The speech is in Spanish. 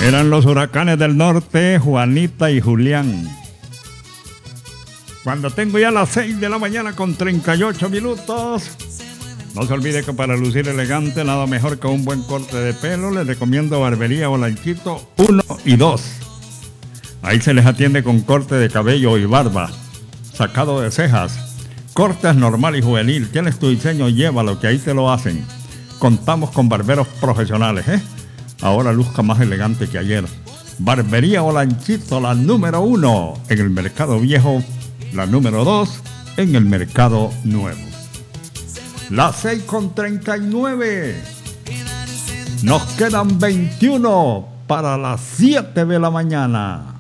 Eran los huracanes del norte, Juanita y Julián. Cuando tengo ya las 6 de la mañana con 38 minutos. No se olvide que para lucir elegante, nada mejor que un buen corte de pelo. Les recomiendo Barbería Olanchito 1 y 2. Ahí se les atiende con corte de cabello y barba, sacado de cejas, cortes normal y juvenil. Tienes tu diseño, llévalo, que ahí te lo hacen. Contamos con barberos profesionales, Ahora luzca más elegante que ayer. Barbería Olanchito, la número 1 en el Mercado Viejo, la número 2 en el Mercado Nuevo. Las 6 con 39. Nos quedan 21 para las 7 de la mañana.